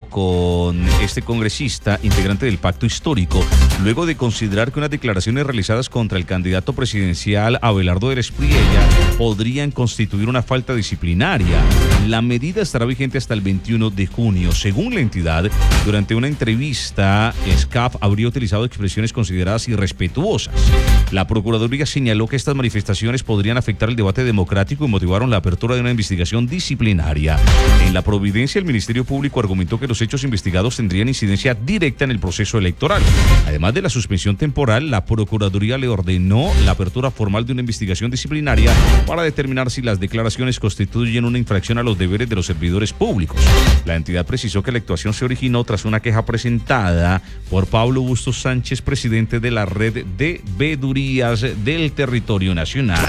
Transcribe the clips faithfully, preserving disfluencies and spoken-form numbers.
con este congresista, integrante del Pacto Histórico, luego de considerar que unas declaraciones realizadas contra el candidato presidencial Abelardo de Espriella podrían constituir una falta disciplinaria. La medida estará vigente hasta el veintiuno de junio. Según la entidad, durante una entrevista, S C A F habría utilizado expresiones consideradas irrespetuosas. La Procuraduría señaló que estas manifestaciones podrían afectar el debate democrático y motivaron la apertura de una investigación disciplinaria. En la Providencia, el Ministerio Público argumentó que los hechos investigados tendrían incidencia directa en el proceso electoral. Además de la suspensión temporal, la Procuraduría le ordenó la apertura formal de una investigación disciplinaria para determinar si las declaraciones constituyen una infracción a los deberes de los servidores públicos. La entidad precisó que la actuación se originó tras una queja presentada por Pablo Bustos Sánchez, presidente de la Red de Veedurías del Territorio Nacional.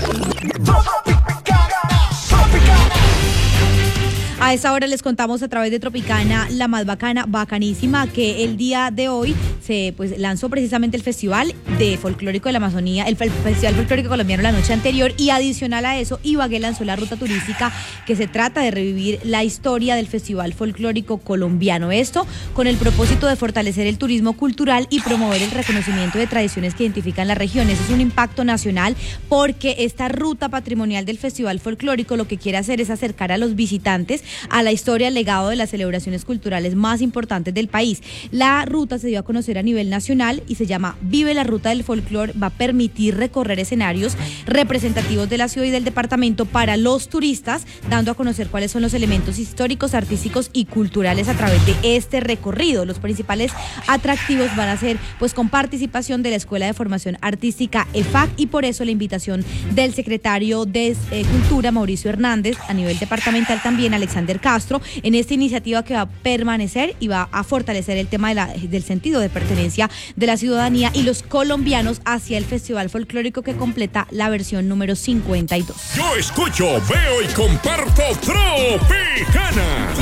A esa hora les contamos a través de Tropicana, la más bacana, bacanísima, que el día de hoy se pues lanzó precisamente el Festival de Folclórico de la Amazonía, el Festival Folclórico Colombiano la noche anterior, y adicional a eso, Ibagué lanzó la ruta turística que se trata de revivir la historia del Festival Folclórico Colombiano. Esto con el propósito de fortalecer el turismo cultural y promover el reconocimiento de tradiciones que identifican la región. Eso es un impacto nacional porque esta ruta patrimonial del Festival Folclórico lo que quiere hacer es acercar a los visitantes a la historia, al legado de las celebraciones culturales más importantes del país. La ruta se dio a conocer a nivel nacional y se llama Vive la Ruta del Folclor. Va a permitir recorrer escenarios representativos de la ciudad y del departamento para los turistas, dando a conocer cuáles son los elementos históricos, artísticos y culturales a través de este recorrido. Los principales atractivos van a ser pues con participación de la Escuela de Formación Artística E F A C, y por eso la invitación del secretario de eh, Cultura, Mauricio Hernández, a nivel departamental también, Alexander Castro, en esta iniciativa que va a permanecer y va a fortalecer el tema de la, del sentido de pertenencia de la ciudadanía y los colombianos hacia el Festival Folclórico, que completa la versión número cincuenta y dos. Yo escucho, veo y comparto Tropicana.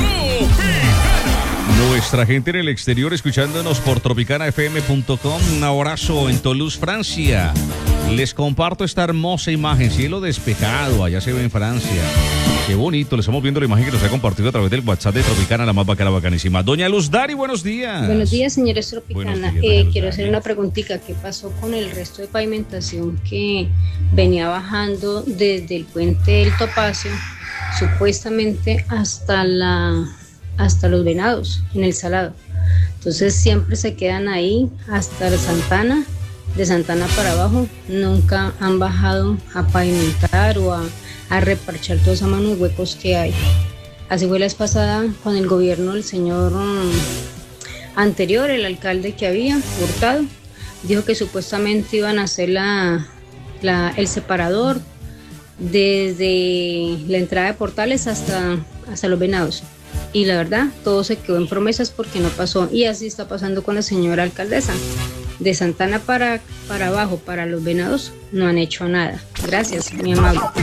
Tropicana. Nuestra gente en el exterior escuchándonos por tropicana f m punto com. Un abrazo en Toulouse, Francia. Les comparto esta hermosa imagen, cielo despejado, allá se ve en Francia. Qué bonito, le estamos viendo la imagen que nos ha compartido a través del WhatsApp de Tropicana, la más bacana, bacanísima. Doña Luz Dari, buenos días. Buenos días, señores Tropicana. Días, eh, quiero hacer una preguntita. ¿Qué pasó con el resto de pavimentación que venía bajando desde el puente del Topacio, supuestamente hasta la hasta los Venados, en el Salado? Entonces siempre se quedan ahí hasta Santana, de Santana para abajo, nunca han bajado a pavimentar o a a reparchar toda esa mano de huecos que hay. Así fue la vez pasada con el gobierno del señor um, anterior, el alcalde que había, Hurtado, dijo que supuestamente iban a hacer la, la, el separador desde la entrada de Portales hasta, hasta los Venados. Y la verdad, todo se quedó en promesas porque no pasó. Y así está pasando con la señora alcaldesa. De Santana para, para abajo, para los Venados, no han hecho nada. Gracias, mi amable.